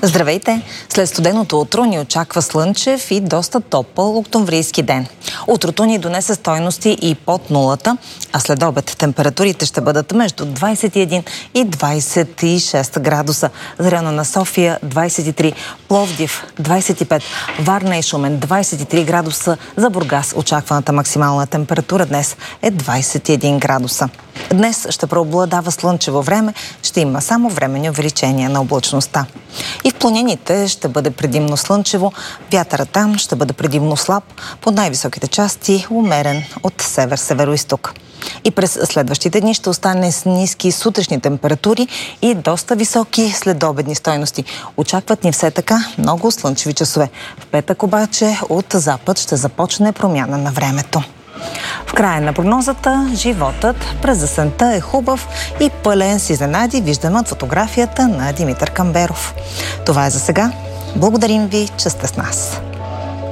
Здравейте! След студеното утро ни очаква слънчев и доста топъл октомврийски ден. Утрото ни донесе стойности и под нулата, а след обед температурите ще бъдат между 21 и 26 градуса. За района на София 23, Пловдив 25, Варна и Шумен 23 градуса. За Бургас очакваната максимална температура днес е 21 градуса. Днес ще преобладава слънчево време, ще има само временни увеличения на облачността. И в планините ще бъде предимно слънчево, вятърът там ще бъде предимно слаб, по най-високите части умерен от север-североизток. И през следващите дни ще остане с ниски сутрешни температури и доста високи следобедни стойности. Очакват ни все така много слънчеви часове. В петък обаче от запад ще започне промяна на времето. В края на прогнозата животът през есента е хубав и пълен с изненади. Виждаме от фотографията на Димитър Камберов. Това е за сега. Благодарим ви, че сте с нас.